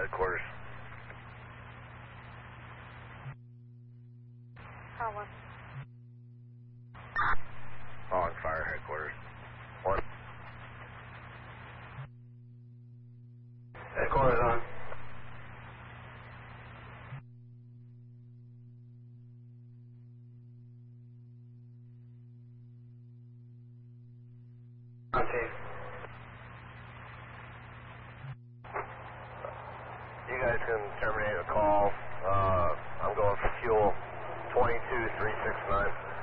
headquarters. One. On fire headquarters. 1. Headquarters on. On Chief. You guys can terminate a call. I'm going for fuel 22369.